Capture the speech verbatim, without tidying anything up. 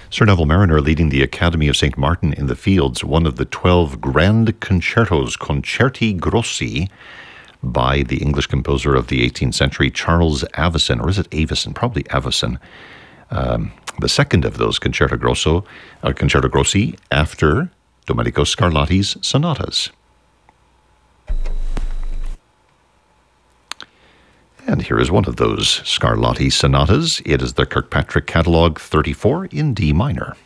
Sir Neville Mariner leading the Academy of Saint Martin in the Fields, one of the twelve grand concertos, Concerti Grossi, by the English composer of the eighteenth century, Charles Avison, or is it Avison? Probably Avison. Um, the second of those Concerto Grosso, uh, Concerto Grossi, after Domenico Scarlatti's sonatas. And here is one of those Scarlatti sonatas. It is the Kirkpatrick Catalogue thirty-four in D minor.